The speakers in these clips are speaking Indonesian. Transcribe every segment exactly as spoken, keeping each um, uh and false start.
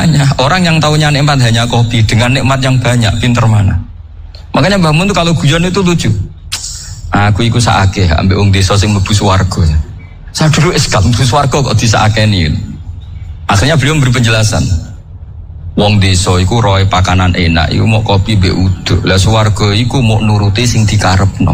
Makanya orang yang taunya nikmat hanya kopi dengan nikmat yang banyak, pinter mana? Makanya Mbah Mun tuh kalau guyon itu lucu. Aku iku sakake ambek wong desa sing mlebu swarga. Saya dulu eskal mlebu swarga kok disakeni. Akhirnya beliau memberi penjelasan. Wong desa iku roe pakanan enak, iku mau kopi mbek uduk. Lah swarga iku mau nuruti sing dikarepno.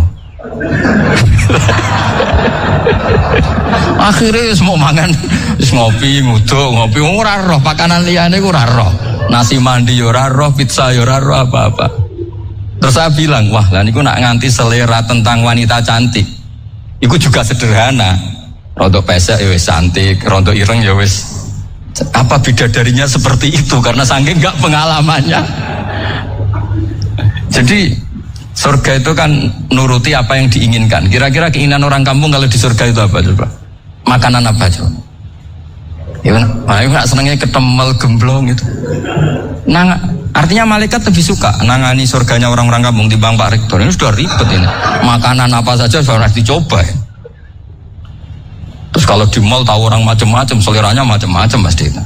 Akhirnya semua mangan wis ngopi, nguduk, ngopi ora roh pakanan liyane ku ora roh. Nasi mandi yo ora roh, pizza yo ora roh apa-apa. Terus saya bilang, wah lah niku nak nganti selera tentang wanita cantik. Iku juga sederhana. Rontok pesek ya wis cantik, rontok ireng ya wis. Apa bidadarinya seperti itu karena saking enggak pengalamannya. Jadi surga itu kan nuruti apa yang diinginkan. Kira-kira keinginan orang kampung kalau di surga itu apa coba? Makanan apa coba? Ya kan, nggak senangnya ketemel gemblong itu. Nah, artinya malaikat lebih suka nangani surganya orang-orang kampung di Bang Pak Rektor. Ini sudah ribet ini. Makanan apa saja sudah dicoba. Ya. Terus kalau di mall tahu orang macam-macam, seleranya macam-macam pasti itu.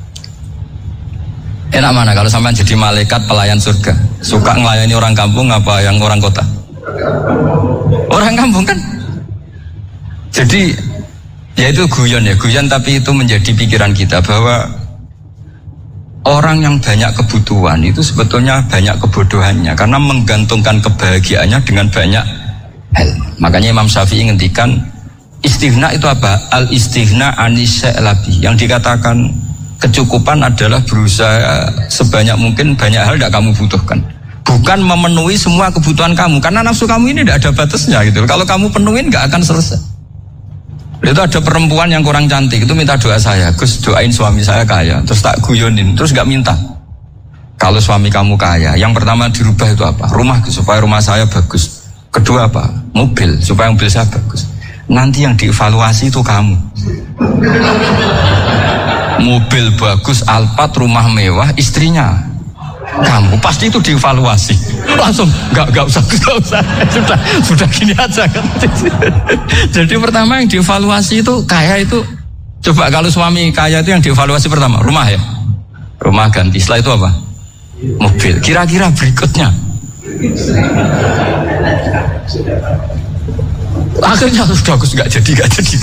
Enak mana kalau sampai jadi malaikat pelayan surga? Suka ngelayani orang kampung apa yang orang kota? Orang kampung kan? Jadi ya itu guyon ya, guyon tapi itu menjadi pikiran kita bahwa orang yang banyak kebutuhan itu sebetulnya banyak kebodohannya karena menggantungkan kebahagiaannya dengan banyak hal. Makanya Imam Syafi'i ngendikan istighna itu apa? Al istighna anisa'labi. Yang dikatakan kecukupan adalah berusaha sebanyak mungkin banyak hal tidak kamu butuhkan. Bukan memenuhi semua kebutuhan kamu karena nafsu kamu ini tidak ada batasnya gitu. Kalau kamu penuhin nggak akan selesai. Itu ada perempuan yang kurang cantik itu minta doa saya, Gus doain suami saya kaya, terus tak guyonin, terus nggak minta. Kalau suami kamu kaya, yang pertama dirubah itu apa? Rumah supaya rumah saya bagus. Kedua apa? Mobil supaya mobil saya bagus. Nanti yang dievaluasi itu kamu. Mobil bagus, Alphard, rumah mewah, istrinya kamu pasti itu dievaluasi langsung nggak nggak usah nggak usah sudah sudah gini aja kan. Jadi pertama yang dievaluasi itu kaya itu coba kalau suami kaya itu yang dievaluasi pertama rumah ya rumah ganti setelah itu apa mobil kira-kira berikutnya akhirnya sudah bagus nggak jadi nggak jadi.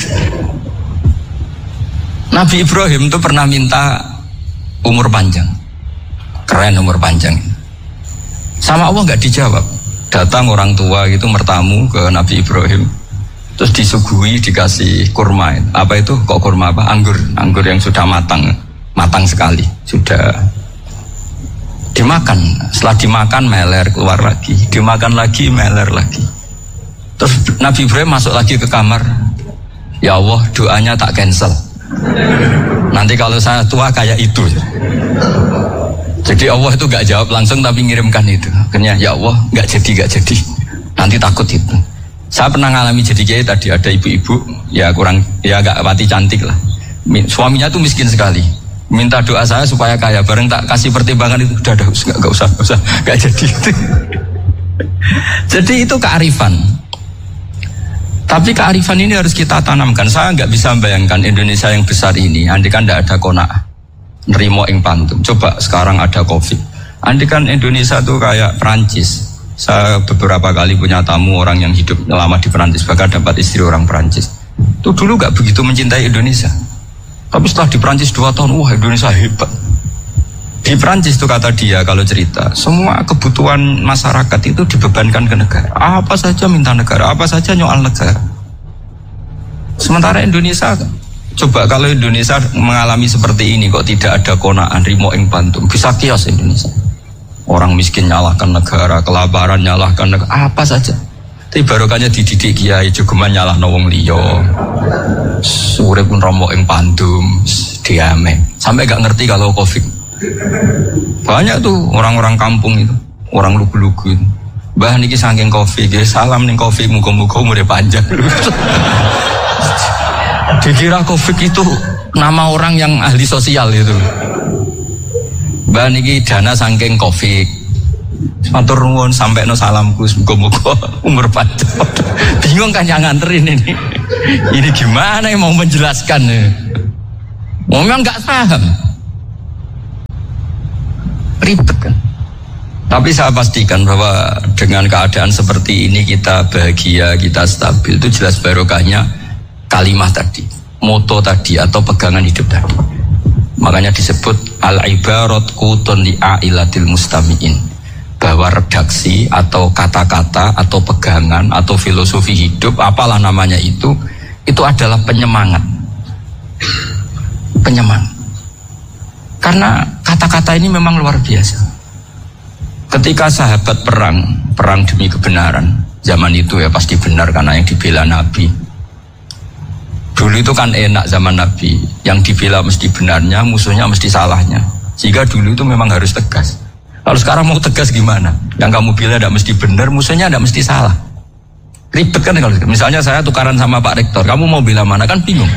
Nabi Ibrahim itu pernah minta umur panjang. Keren umur panjang. Sama Allah nggak dijawab. Datang orang tua gitu mertamu ke Nabi Ibrahim. Terus disuguhi dikasih kurma. Apa itu? Kok kurma apa? Anggur. Anggur yang sudah matang. Matang sekali. Sudah dimakan. Setelah dimakan meler keluar lagi. Dimakan lagi meler lagi. Terus Nabi Ibrahim masuk lagi ke kamar. Ya Allah doanya tak cancel. Nanti kalau saya tua kayak itu. Jadi Allah itu gak jawab langsung tapi ngirimkan itu. Akhirnya ya Allah gak jadi gak jadi. Nanti takut itu. Saya pernah ngalami jadi kiai tadi ada ibu-ibu ya kurang ya gak pati cantik lah. Suaminya tuh miskin sekali. Minta doa saya supaya kaya. Bareng tak kasih pertimbangan itu udah udah gak, gak usah gak usah gak jadi itu. Jadi itu kearifan. Tapi kearifan ini harus kita tanamkan. Saya nggak bisa membayangkan Indonesia yang besar ini. Andai kan tidak ada kona'ah, nerimo ing pantum. Coba sekarang ada Covid. Andai kan Indonesia tuh kayak Perancis. Saya beberapa kali punya tamu orang yang hidup lama di Perancis, bahkan dapat istri orang Perancis. Itu dulu nggak begitu mencintai Indonesia. Tapi setelah di Perancis dua tahun, wah Indonesia hebat. Di Perancis tuh kata dia kalau cerita, semua kebutuhan masyarakat itu dibebankan ke negara. Apa saja minta negara, apa saja nyoal negara. Sementara Indonesia, coba kalau Indonesia mengalami seperti ini kok tidak ada kona'an rimo ing pantum, bisa kios Indonesia. Orang miskin nyalahkan negara, kelaparan nyalahkan negara, apa saja. Tapi barokahnya dididik kiai jogeman nyalahno wong liya. Sore pun romo ing pantum, diame. Sampai gak ngerti kalau Covid. Banyak tuh orang-orang kampung itu, orang lugu-lugu itu. Mbah niki saking kopi, salam ning kopi, muga-muga umure panjang. Dikira Covid itu nama orang yang ahli sosial itu. Mbah niki dana saking Covid. Matur nuwun sampekno salamku, muga-muga umur panjang. Bingung kan yang nganterin ini. Ini gimana yang mau menjelaskan? Memang nggak paham. Ribet kan? Tapi saya pastikan bahwa dengan keadaan seperti ini kita bahagia, kita stabil, itu jelas barokahnya kalimah tadi, moto tadi atau pegangan hidup tadi. Makanya disebut al-ibarat qutun li'ailatil mustami'in, bahwa redaksi atau kata-kata atau pegangan atau filosofi hidup, apalah namanya itu, itu adalah penyemangat. Penyemangat. Karena kata-kata ini memang luar biasa. Ketika sahabat perang, perang demi kebenaran, zaman itu ya pasti benar karena yang dibela Nabi. Dulu itu kan enak zaman Nabi, yang dibela mesti benarnya, musuhnya mesti salahnya. Sehingga dulu itu memang harus tegas. Kalau sekarang mau tegas gimana? Yang kamu bela tidak mesti benar, musuhnya tidak mesti salah. Ribet kan kalau misalnya saya tukaran sama Pak Rektor, kamu mau bela mana kan bingung.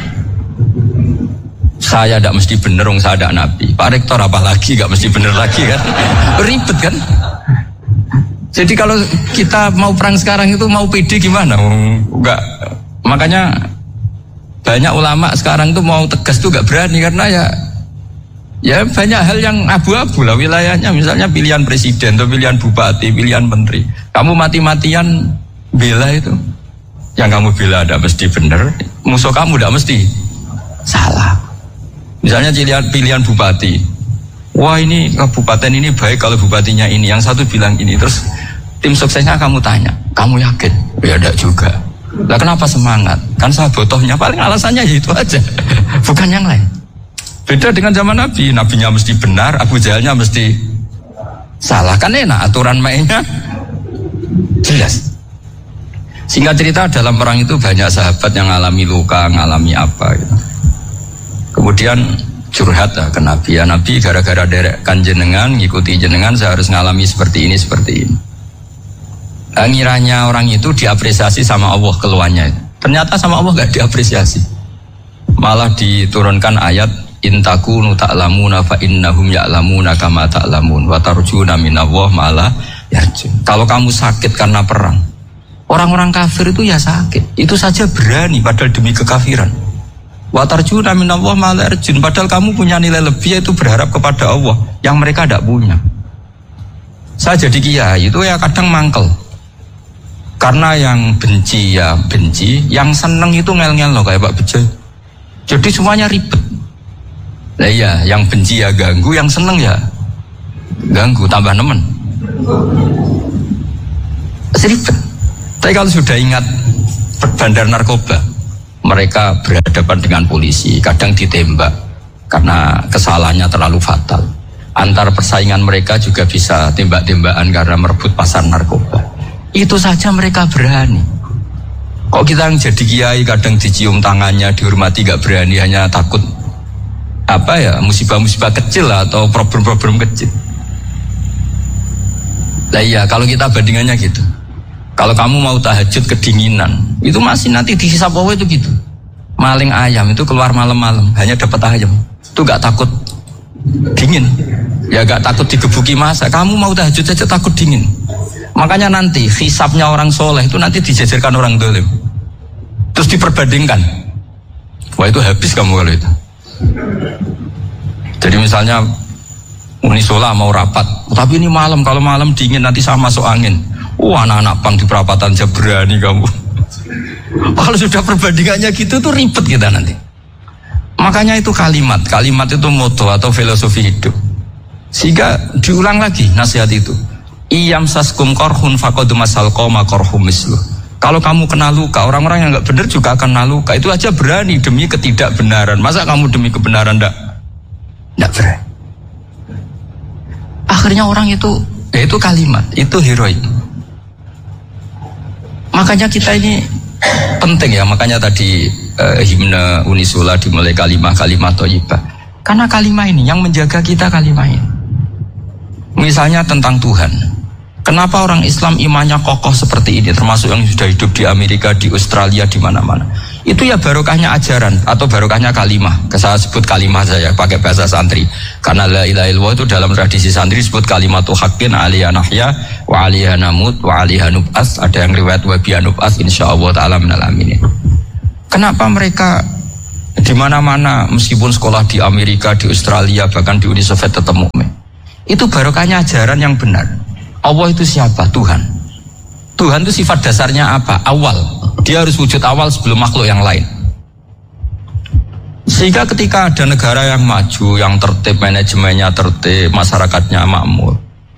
Saya tidak mesti benar, wong saya ada Nabi. Pak Rektor apalagi gak mesti benar lagi kan? Ribet kan? Jadi kalau kita mau perang sekarang itu mau pede gimana? Enggak. Makanya banyak ulama sekarang tuh mau tegas tuh gak berani karena ya ya banyak hal yang abu-abu lah wilayahnya. Misalnya pilihan presiden atau pilihan bupati, pilihan menteri. Kamu mati-matian bela itu, yang kamu bela tidak mesti benar, musuh kamu tidak mesti salah. Misalnya pilihan, pilihan bupati, wah ini kabupaten ini baik kalau bupatinya ini, yang satu bilang ini, terus tim suksesnya kamu tanya, kamu yakin? Ya tidak juga. Lah kenapa semangat? Kan sabotohnya paling alasannya ya itu aja, bukan yang lain. Beda dengan zaman Nabi, Nabinya mesti benar, Abu Jahalnya mesti salah, kan enak aturan mainnya jelas. Singkat cerita dalam perang itu banyak sahabat yang mengalami luka, mengalami apa gitu. Kemudian curhat lah ke Nabi, ya Nabi gara-gara derekkan jenengan, ngikuti jenengan saya harus ngalami seperti ini, seperti ini. Nah, ngiranya orang itu diapresiasi sama Allah keluarnya. Ternyata sama Allah gak diapresiasi. Malah diturunkan ayat intakunu ta'lamuna fa innahum ya'lamuna kama ta'lamun wa tarjuna minallah ma'ala yarjun. Kalau kamu sakit karena perang, orang-orang kafir itu ya sakit, itu saja berani padahal demi kekafiran. Wa tarjuna minallah ma'ala yarjun, padahal kamu punya nilai lebih yaitu berharap kepada Allah yang mereka tidak punya. Saya jadi kiai itu ya kadang mangkel. Karena yang benci ya benci, yang seneng itu ngel-ngel loh kayak Pak Bejo. Jadi semuanya ribet. Nah iya, yang benci ya ganggu, yang seneng ya ganggu, tambah nemen. Ribet. Tapi kalau sudah ingat bandar narkoba, mereka berhadapan dengan polisi, kadang ditembak karena kesalahannya terlalu fatal. Antar persaingan mereka juga bisa tembak-tembakan karena merebut pasar narkoba. Itu saja mereka berani. Kok kita yang jadi kiai kadang dicium tangannya, dihormati gak berani, hanya takut apa ya, musibah-musibah kecil lah, atau problem-problem kecil. Lah iya, kalau kita bandingannya gitu. Kalau kamu mau tahajud kedinginan, itu masih nanti dihisab Allah itu gitu. Maling ayam itu keluar malam-malam, hanya dapat ayam. Itu gak takut dingin. Ya gak takut digebuki masa. Kamu mau tahajud saja takut dingin. Makanya nanti hisabnya orang soleh itu nanti dijajarkan orang dolim. Terus diperbandingkan. Wah itu habis kamu kalau itu. Jadi misalnya Unisola mau rapat, tapi ini malam, kalau malam dingin nanti sama masuk angin. Wah anak-anak pang di perapatan aja berani kamu. Kalau sudah perbandingannya gitu tuh ribet kita nanti. Makanya itu kalimat, kalimat itu moto atau filosofi hidup. Sehingga diulang lagi nasihat itu. Iyam saskum korhun fakodu masal koma korhum mislu. Kalau kamu kena luka, orang-orang yang nggak benar juga akan kena luka. Itu aja berani demi ketidakbenaran. Masa kamu demi kebenaran ndak ndak berani? Akhirnya orang itu, ya itu kalimat, itu heroik. Makanya kita ini penting ya. Makanya tadi eh, himne Unisula dimulai kalimah-kalimah thayyibah. Karena kalimah ini yang menjaga kita, kalimah ini. Misalnya tentang Tuhan. Kenapa orang Islam imannya kokoh seperti ini, termasuk yang sudah hidup di Amerika, di Australia, di mana-mana? Itu ya barokahnya ajaran atau barokahnya kalimah. Saya sebut kalimah saya pakai bahasa santri. Karena la ilaha illallah itu dalam tradisi santri disebut kalimatu haqqin aliyah nahya wa aliyah namut wa aliyah nub'as. Ada yang riwayat wa biya nub'as insyaallah ta'ala minal aminin. Kenapa mereka di mana-mana meskipun sekolah di Amerika, di Australia, bahkan di Uni Soviet tetap mukmin? Itu barokahnya ajaran yang benar. Allah itu siapa? Tuhan. Tuhan itu sifat dasarnya apa? Awal. Dia harus wujud awal sebelum makhluk yang lain. Sehingga ketika ada negara yang maju, yang tertib, manajemennya tertib, masyarakatnya makmur,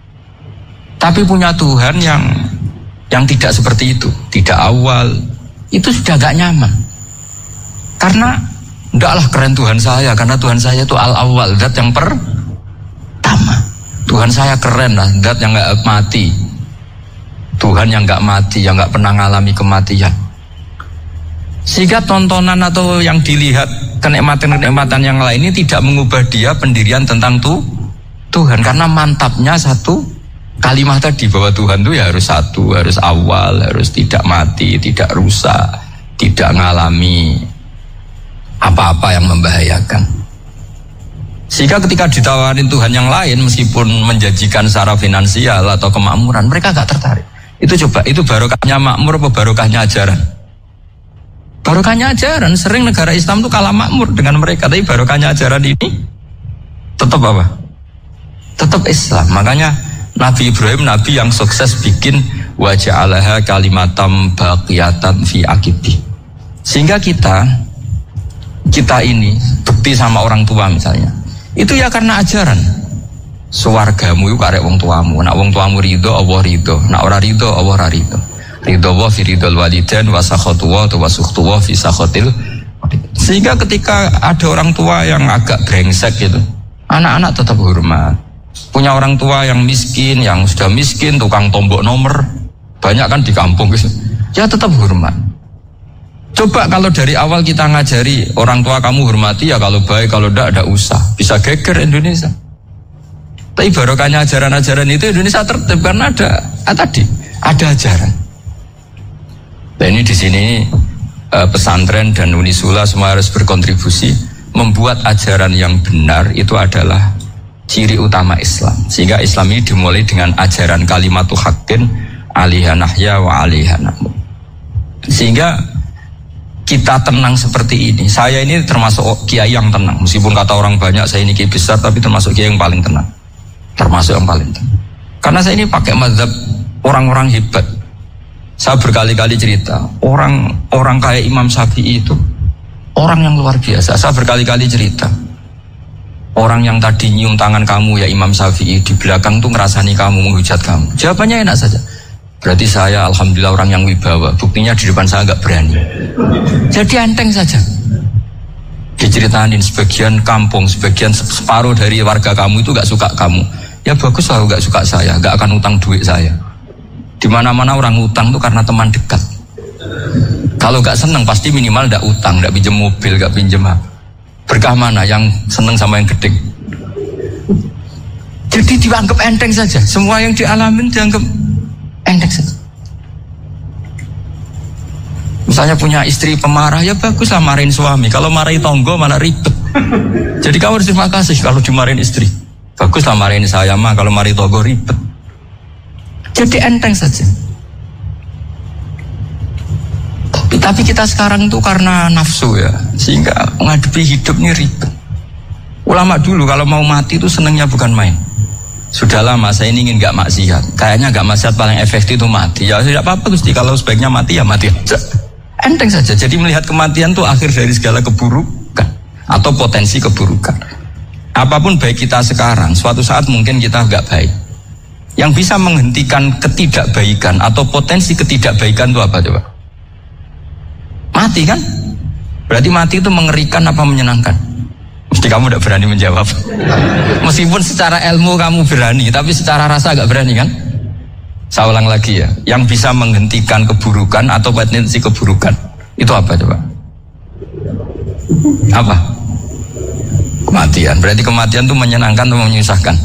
tapi punya Tuhan yang yang tidak seperti itu, tidak awal, itu sudah gak nyaman. Karena ndaklah keren Tuhan saya, karena Tuhan saya itu al-awwal, zat yang pertama. Tuhan saya keren lah, zat yang gak mati. Tuhan yang gak mati, yang gak pernah ngalami kematian. Sehingga tontonan atau yang dilihat kenikmatan-kenikmatan yang lain ini tidak mengubah dia pendirian tentang tuh Tuhan. Karena mantapnya satu kalimat tadi, bahwa Tuhan itu ya harus satu, harus awal, harus tidak mati, tidak rusak, tidak ngalami apa-apa yang membahayakan. Sehingga ketika ditawarin Tuhan yang lain, meskipun menjanjikan secara finansial atau kemakmuran, mereka gak tertarik. Itu coba, itu barokahnya makmur apa barokahnya ajaran? Barokahnya ajaran. Sering negara Islam itu kalah makmur dengan mereka, tapi barokahnya ajaran ini tetap apa? Tetap Islam. Makanya Nabi Ibrahim, Nabi yang sukses bikin wa ja'alaha kalimatam baqiyatan fi aqibi. Sehingga kita kita ini bekti sama orang tua misalnya, itu ya karena ajaran. Suwargamu itu karek wong tuamu. Nak wong tuamu ridho, Allah ridho. Nak ora ridho, Allah ora ridho. Ridho wa fi ridhol walidain wa sakhatu wa wa sukhtu wa fi sakhatil. Sehingga ketika ada orang tua yang agak brengsek gitu, anak-anak tetap hormat. Punya orang tua yang miskin, yang sudah miskin, tukang tombok nomor, banyak kan di kampung gitu, ya tetap hormat. Coba kalau dari awal kita ngajari orang tua kamu hormati, ya kalau baik, kalau enggak ada usah, bisa geger Indonesia. Tapi barokahnya ajaran-ajaran itu Indonesia tertib karena ada ah, tadi ada ajaran. Nah ini di sini eh, pesantren dan Unisula semua harus berkontribusi membuat ajaran yang benar itu adalah ciri utama Islam. Sehingga Islam ini dimulai dengan ajaran kalimatu haqqin alaiha nahya wa alaiha namut. Sehingga kita tenang seperti ini. Saya ini termasuk kiai yang tenang. Meskipun kata orang banyak saya ini kiai besar, tapi termasuk kiai yang paling tenang. Termasuk yang paling tenang. Karena saya ini pakai mazhab orang-orang hebat. Saya berkali-kali cerita, orang-orang kayak Imam Syafi'i itu orang yang luar biasa. Saya berkali-kali cerita, orang yang tadi nyium tangan kamu ya Imam Syafi'i, di belakang tuh ngerasani kamu, menghujat kamu. Jawabannya enak saja. Berarti saya alhamdulillah orang yang wibawa. Buktinya di depan saya gak berani. Jadi enteng saja. Diceritain sebagian kampung, sebagian separuh dari warga kamu itu gak suka kamu. Ya bagus lah gak suka saya, gak akan utang duit saya. Di mana-mana orang utang tuh karena teman dekat. Kalau gak seneng pasti minimal gak utang, gak pinjem mobil, gak pinjem apa. Berkah mana yang seneng sama yang gede. Jadi dianggap enteng saja. Semua yang dialamin dianggap enteng saja. Misalnya punya istri pemarah, ya bagus lah marahin suami. Kalau marahin tonggo malah ribet. Jadi kamu harus terima kasih kalau dimarahin istri. Bagus lah marahin saya mah, kalau marahin tonggo ribet. Jadi enteng saja. Tapi, tapi kita sekarang tuh karena nafsu ya, sehingga menghadapi hidup ini ribet. Ulama dulu kalau mau mati itu senengnya bukan main. Sudah lama saya ini ingin gak maksiat. Kayaknya gak maksiat paling efektif itu mati. Ya tidak apa-apa Gusti, kalau sebaiknya mati ya mati aja. Enteng saja. Jadi melihat kematian itu akhir dari segala keburukan atau potensi keburukan. Apapun baik kita sekarang, suatu saat mungkin kita gak baik. Yang bisa menghentikan ketidakbaikan atau potensi ketidakbaikan itu apa coba? Mati kan? Berarti mati itu mengerikan apa menyenangkan? Mesti kamu tidak berani menjawab. Meskipun secara ilmu kamu berani, tapi secara rasa agak berani kan? Saya ulang lagi ya, yang bisa menghentikan keburukan atau potensi keburukan itu apa coba? Apa? Kematian. Berarti kematian itu menyenangkan atau menyusahkan?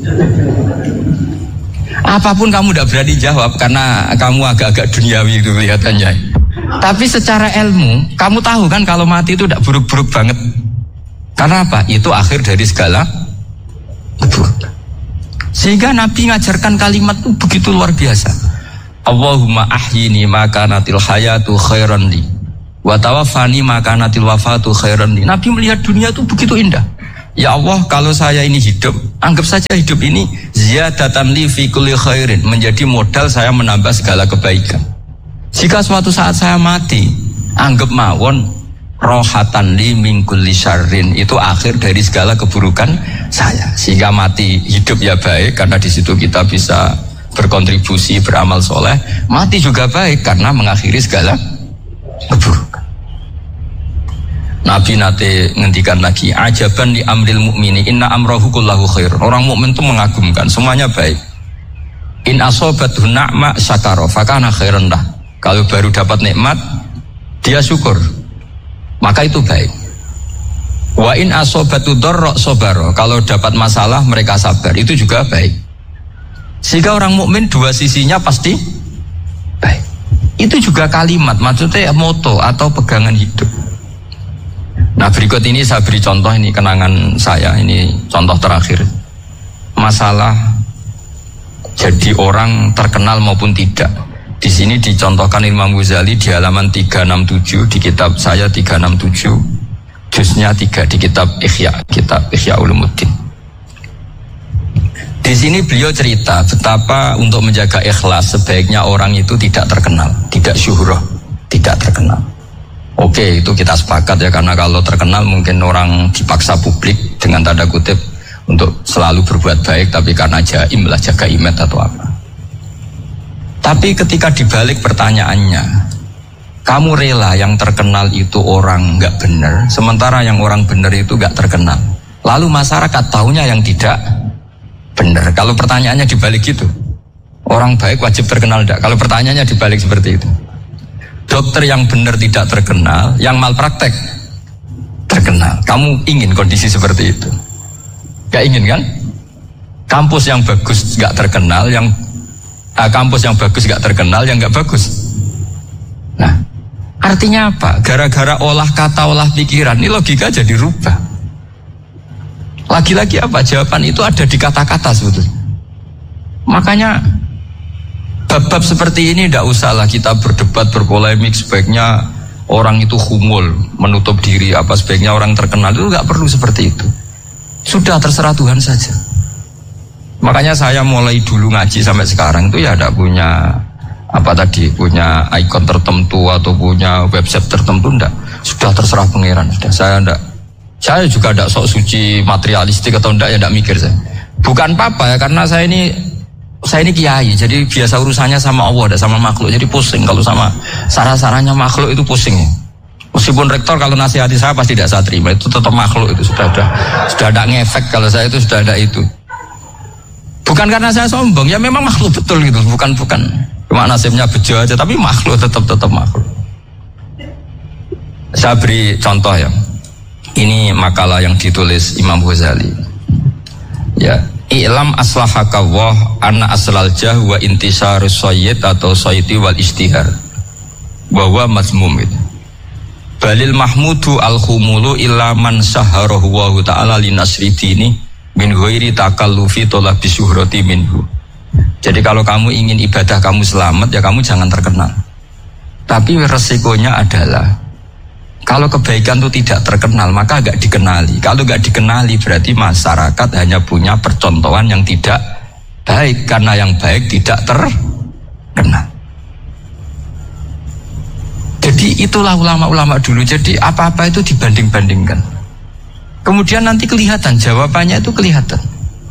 Apapun kamu tidak berani jawab karena kamu agak-agak duniawi itu kelihatannya. Tapi secara ilmu, kamu tahu kan kalau mati itu tidak buruk-buruk banget. Karena apa? Itu akhir dari segala keburukan. Sehingga Nabi ngajarkan kalimat itu begitu luar biasa. Allahumma ahyini makanatil hayatu khairan li wa tawaffani makanatil wafatu khairan li. Nabi melihat dunia itu begitu indah. Ya Allah, kalau saya ini hidup, anggap saja hidup ini ziyadatan li fi kulli khairin, menjadi modal saya menambah segala kebaikan. Jika suatu saat saya mati, anggap mawon rohatan li min kulli syarrin, itu akhir dari segala keburukan saya. Sehingga mati hidup ya baik, karena di situ kita bisa berkontribusi, beramal soleh. Mati juga baik karena mengakhiri segala keburukan. Nabi nate ngendikan lagi, ajaban li amril mu'mini inna amrahu kullahu khair. Orang mukmin itu mengagumkan, semuanya baik. In asobathu na'ma syakara fakana khairan lah. Kalau baru dapat nikmat, dia syukur, maka itu baik. Wa in asobatu dharra sabara. Kalau dapat masalah mereka sabar, itu juga baik. Sehingga orang mukmin dua sisinya pasti baik. Itu juga kalimat, maksudnya moto atau pegangan hidup. Nah berikut ini saya beri contoh, ini kenangan saya, ini contoh terakhir. Masalah jadi orang terkenal maupun tidak. Di sini dicontohkan Imam Ghazali di halaman tiga enam tujuh di kitab saya tiga enam tujuh, juznya tiga di kitab Ihya, kitab Ihya Ulumuddin. Di sini beliau cerita betapa untuk menjaga ikhlas sebaiknya orang itu tidak terkenal, tidak syuhrah, tidak terkenal. Oke, itu kita sepakat ya, karena kalau terkenal mungkin orang dipaksa publik dengan tanda kutip untuk selalu berbuat baik, tapi karena jaim lah, jaga image atau apa. Tapi ketika dibalik pertanyaannya, kamu rela yang terkenal itu orang nggak benar, sementara yang orang benar itu nggak terkenal. Lalu masyarakat tahunya yang tidak benar. Kalau pertanyaannya dibalik gitu, orang baik wajib terkenal enggak? Kalau pertanyaannya dibalik seperti itu. Dokter yang benar tidak terkenal, yang malpraktek terkenal. Kamu ingin kondisi seperti itu? Gak ingin kan? Kampus yang bagus gak terkenal, yang ah, kampus yang bagus gak terkenal, yang gak bagus. Nah, artinya apa? Gara-gara olah kata, olah pikiran, ini logika jadi rubah. Lagi-lagi apa? Jawaban itu ada di kata-kata sebetulnya. Makanya bab-bab seperti ini tidak usahlah kita berdebat, berpolemik. Sebaiknya orang itu humul, menutup diri, apa sebaiknya orang terkenal, itu nggak perlu seperti itu. Sudah terserah Tuhan saja. Makanya saya mulai dulu ngaji sampai sekarang itu ya tidak punya apa tadi, punya ikon tertentu atau punya website tertentu, enggak. Sudah terserah pangeran. Sudah, saya enggak. Saya juga tidak sok suci materialistik atau enggak, ya enggak mikir saya. Bukan apa-apa ya, karena saya ini saya ini kiai, jadi biasa urusannya sama Allah, ada sama makhluk, jadi pusing kalau sama sarah-sarahnya makhluk itu pusing. Meskipun rektor kalau nasihati saya pasti tidak saya terima, itu tetap makhluk, itu sudah ada, sudah ada ngefek kalau saya itu sudah ada itu. Bukan karena saya sombong, ya memang makhluk betul gitu, bukan bukan cuma nasibnya bejo aja, tapi makhluk tetap tetap makhluk. Saya beri contoh ya, ini makalah yang ditulis Imam Ghazali. Ya. I'lam aslahaka Allah anna aslal jah wa intisarus sayyid atau sayyidi wal istihar bahwa mazmum itu balil mahmudu al khumulu illa man saharahu wa ta'ala linasri dini min ghairi takallufi talabi syuhrati minhu. Jadi kalau kamu ingin ibadah kamu selamat, ya kamu jangan terkenal. Tapi resikonya adalah kalau kebaikan itu tidak terkenal, maka agak dikenali. Kalau agak dikenali berarti masyarakat hanya punya percontohan yang tidak baik, karena yang baik tidak terkenal. Jadi itulah ulama-ulama dulu. Jadi apa-apa itu dibanding-bandingkan. Kemudian nanti kelihatan, jawabannya itu kelihatan.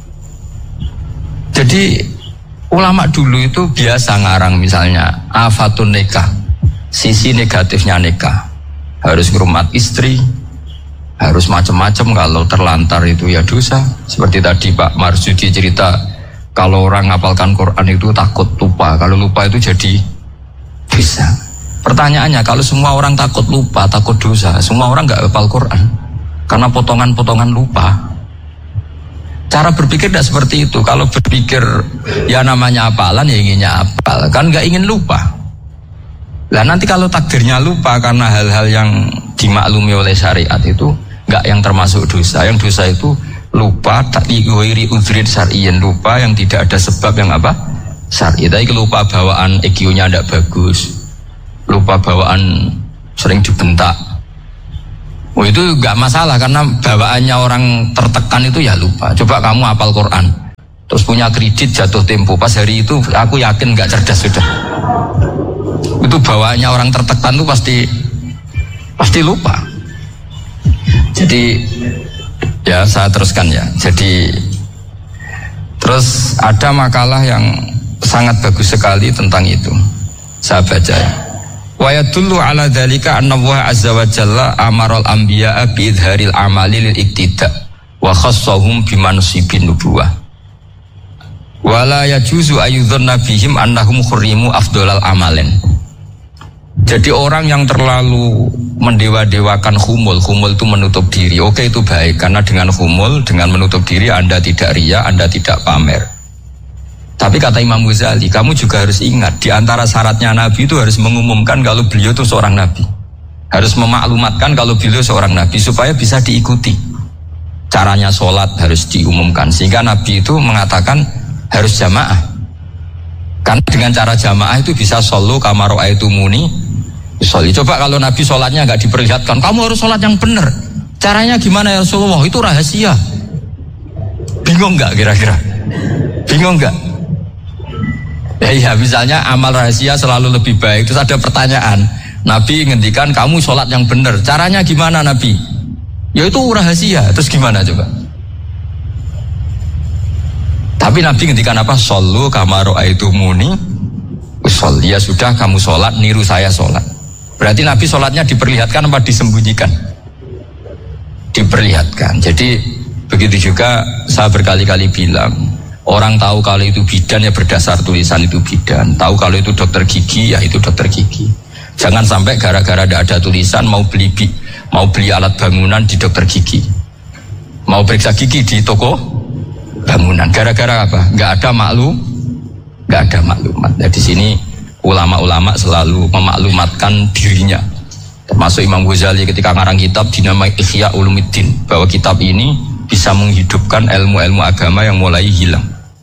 Jadi ulama dulu itu biasa ngarang misalnya afatun nikah, sisi negatifnya nikah. Harus ngurmat istri, harus macam-macam, kalau terlantar itu ya dosa. Seperti tadi Pak Marsudi cerita, kalau orang ngapalkan Quran itu takut lupa, kalau lupa itu jadi dosa. Pertanyaannya, kalau semua orang takut lupa, takut dosa, semua orang nggak hafal Quran karena potongan-potongan lupa. Cara berpikir tidak seperti itu. Kalau berpikir ya namanya hafalan, ya inginnya hafal, kan nggak ingin lupa. Lah nanti kalau takdirnya lupa karena hal-hal yang dimaklumi oleh syariat itu enggak yang termasuk dosa. Yang dosa itu lupa takdiwiri udhrin syar'iyyan, lupa yang tidak ada sebab yang apa? Syar'i. Tapi lupa bawaan E Q-nya tidak bagus, lupa bawaan sering dibentak, Oh itu nggak masalah karena bawaannya orang tertekan itu ya lupa. Coba kamu hafal Quran, terus punya kredit jatuh tempo, pas hari itu aku yakin nggak cerdas sudah. Itu bawaannya orang tertekan itu pasti pasti lupa. Jadi ya saya teruskan ya. Jadi terus ada makalah yang sangat bagus sekali tentang itu. Saya baca ya. Wa yadullu ala dzalika anna Allah azza wa jalla amaral anbiya'a bi idharil amali lil iktida wa khassahum bi mansibin nubuwah. Wa la yajuzu ayyudhanna bihim annahum khurimu afdhalal amalen. Jadi orang yang terlalu mendewa-dewakan khumul, khumul itu menutup diri. Oke itu baik karena dengan khumul, dengan menutup diri Anda tidak riya, Anda tidak pamer. Tapi kata Imam Ghazali, kamu juga harus ingat di antara syaratnya Nabi itu harus mengumumkan kalau beliau itu seorang Nabi. Harus memaklumatkan kalau beliau seorang Nabi supaya bisa diikuti. Caranya sholat harus diumumkan sehingga Nabi itu mengatakan harus jamaah. Karena dengan cara jamaah itu bisa shollu kama ra'aitumuni sholli. Coba kalau Nabi sholatnya nggak diperlihatkan, kamu harus sholat yang benar. Caranya gimana ya Rasulullah? Itu rahasia. Bingung nggak kira-kira? Bingung nggak? Ya, ya misalnya amal rahasia selalu lebih baik. Terus ada pertanyaan, Nabi ngendikan kamu sholat yang benar. Caranya gimana Nabi? Ya itu rahasia. Terus gimana coba? Tapi Nabi ngendikan apa? Shollu kama ra'aitumuni sholli. Ya sudah kamu sholat, niru saya sholat. Berarti Nabi sholatnya diperlihatkan apa disembunyikan? Diperlihatkan. Jadi begitu juga saya berkali-kali bilang, orang tahu kalau itu bidan ya berdasar tulisan itu bidan. Tahu kalau itu dokter gigi ya itu dokter gigi. Jangan sampai gara-gara tidak ada tulisan mau beli mau beli alat bangunan di dokter gigi, mau periksa gigi di toko bangunan. Gara-gara apa? Nggak ada maklum, nggak ada maklumat. Nah, di sini ulama-ulama selalu memaklumatkan dirinya. Termasuk Imam Ghazali ketika ngarang kitab dinamai Ihya Ulumuddin, bahwa kitab ini bisa menghidupkan ilmu-ilmu agama yang mulai hilang.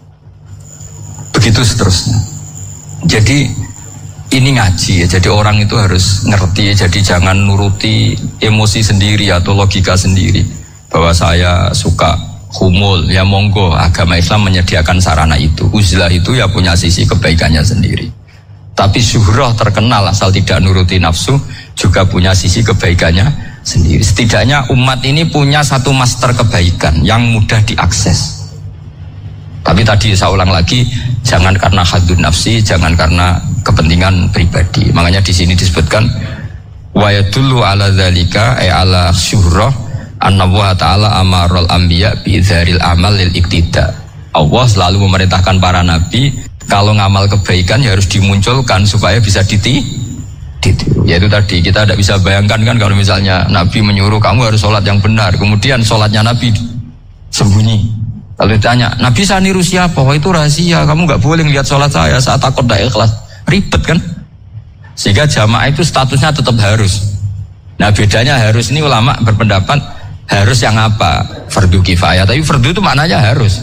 Begitu seterusnya. Jadi ini ngaji ya. Jadi orang itu harus ngerti. Jadi jangan nuruti emosi sendiri atau logika sendiri. Bahwa saya suka khumul, ya monggo. Agama Islam menyediakan sarana itu. Uzlah itu ya punya sisi kebaikannya sendiri. Tapi syuhrah terkenal asal tidak nuruti nafsu juga punya sisi kebaikannya sendiri. Setidaknya umat ini punya satu master kebaikan yang mudah diakses. Tapi tadi saya ulang lagi, jangan karena hadun nafsi, jangan karena kepentingan pribadi. Makanya di sini disebutkan wa yadullu ala dzalika ay ala syuhrah anna wa ta'ala amaral anbiya bi dzaril amal lil iktida. Allah selalu memerintahkan para nabi kalau ngamal kebaikan ya harus dimunculkan supaya bisa diti ditiru. Yaitu tadi kita tidak bisa bayangkan kan kalau misalnya Nabi menyuruh kamu harus sholat yang benar, kemudian sholatnya Nabi sembunyi. Lalu ditanya, Nabi saya niru siapa? Wah itu rahasia, kamu nggak boleh lihat sholat saya, saya takut tidak ikhlas. Ribet kan? Sehingga jamaah itu statusnya tetap harus. Nah bedanya harus ini ulama berpendapat harus yang apa? Fardu kifayah. Tapi fardu itu maknanya harus.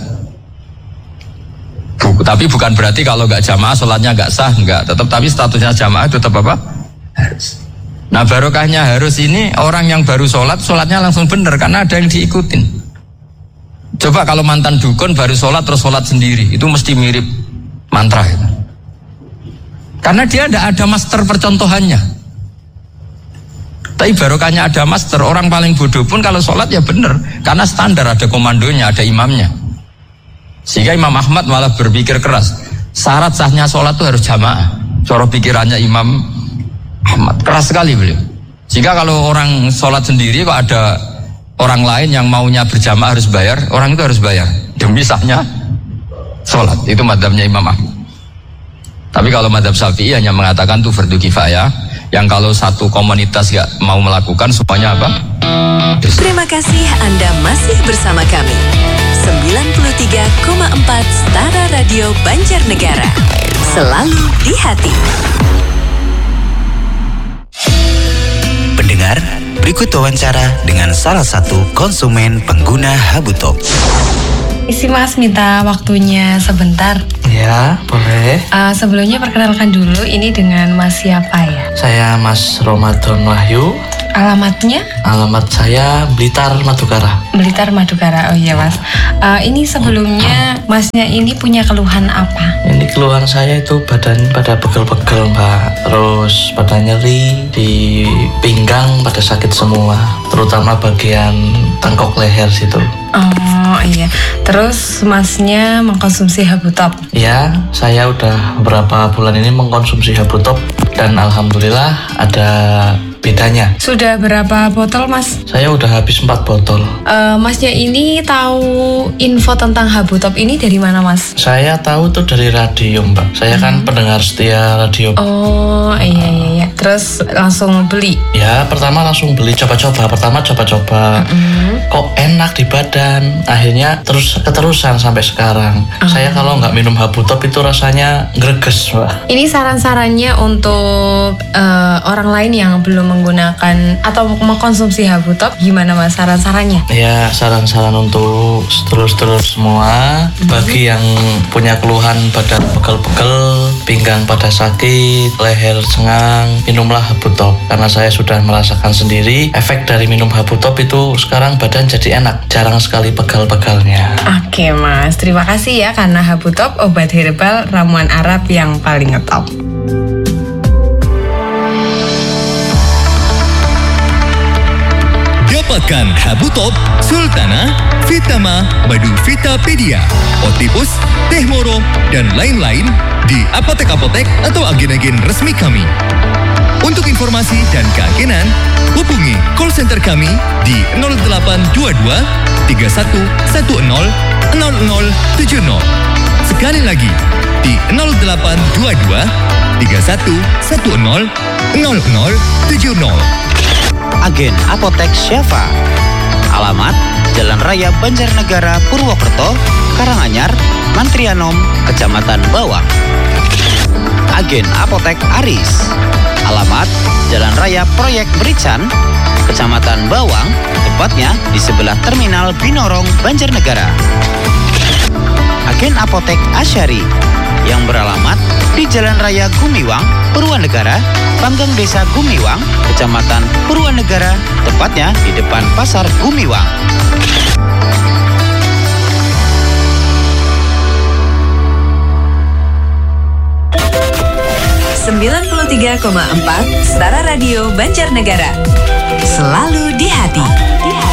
Buku, tapi bukan berarti kalau nggak jamaah sholatnya nggak sah, nggak. Tetap tapi statusnya jamaah tetap apa? Harus. Nah barokahnya harus ini orang yang baru sholat, sholatnya langsung benar karena ada yang diikutin. Coba kalau mantan dukun baru sholat terus sholat sendiri, itu mesti mirip mantra itu. Karena dia tidak ada master percontohannya. Tapi barokahnya ada master, orang paling bodoh pun kalau sholat ya benar, karena standar ada komandonya, ada imamnya. Sehingga Imam Ahmad malah berpikir keras, syarat sahnya sholat itu harus jamaah. Cara pikirannya Imam Ahmad keras sekali beliau. Sehingga kalau orang sholat sendiri kok ada orang lain yang maunya berjamaah harus bayar, orang itu harus bayar demi sahnya sholat. Itu madzhabnya Imam Ahmad. Tapi kalau madzhab Syafi'i hanya mengatakan itu fardu kifayah, yang kalau satu komunitas gak mau melakukan semuanya apa? Terima kasih Anda masih bersama kami sembilan puluh tiga koma empat Stara Radio Banjarnegara, selalu di hati. Pendengar, berikut wawancara dengan salah satu konsumen pengguna Habutalk. Isi Mas minta waktunya sebentar. Ya, boleh. Uh, sebelumnya perkenalkan dulu, ini dengan Mas siapa ya? Saya Mas Ramadan Wahyu. Alamatnya? Alamat saya Blitar, Madukara. Blitar, Madukara. Oh iya Mas. Uh, ini sebelumnya Masnya ini punya keluhan apa? Ini keluhan saya itu badan pada pegel-pegel Mbak. Terus badan nyeri, di pinggang pada sakit semua. Terutama bagian tengkok leher situ. Oh iya. Terus Masnya mengkonsumsi Habutop? Ya, saya udah beberapa bulan ini mengkonsumsi Habutop dan alhamdulillah ada bedanya. Sudah berapa botol Mas? Saya udah habis empat botol. Uh, masnya ini tahu info tentang Habutop ini dari mana Mas? Saya tahu tuh dari radio Mbak. Saya hmm. kan pendengar setia radio. Oh iya iya iya. Terus langsung beli? Ya pertama langsung beli, coba-coba. Pertama coba-coba. Mm-hmm. Kok enak di badan. Akhirnya terus keterusan sampai sekarang. Oh. Saya kalau nggak minum Habutop itu rasanya greges Mbak. Ini saran-sarannya untuk uh, orang lain yang belum menggunakan atau mengkonsumsi Habutop, gimana Mas saran-sarannya? Ya saran-saran untuk sedulur-sedulur semua, mm-hmm. bagi yang punya keluhan badan pegel-pegel, pinggang pada sakit, leher cengang, minumlah Habutop. Karena saya sudah merasakan sendiri efek dari minum Habutop itu sekarang badan jadi enak, jarang sekali pegal-pegalnya. Oke Mas, terima kasih ya karena Habutop obat herbal ramuan Arab yang paling ngetop. Dapatkan Habutop, Sultana, Vitama, Madu Vitapedia, Otipus, Teh Moro, dan lain-lain di apotek-apotek atau agen-agen resmi kami. Untuk informasi dan keagenan, hubungi call center kami di nol delapan dua dua tiga satu satu nol nol nol tujuh nol. Sekali lagi di nol delapan dua dua tiga satu satu nol nol nol tujuh nol. Agen Apotek Syafa. Alamat Jalan Raya Banjarnegara, Purwokerto, Karanganyar, Mantrianom, Kecamatan Bawang. Agen Apotek Aris. Alamat Jalan Raya Proyek Berican, Kecamatan Bawang, tepatnya di sebelah Terminal Binorong, Banjarnegara. Agen Apotek Asyari yang beralamat di Jalan Raya Gumiwang, Purwanegara, Panggang Desa Gumiwang, Kecamatan Purwanegara, tepatnya di depan Pasar Gumiwang. sembilan puluh tiga koma empat Stara Radio Banjarnegara. Selalu di hati.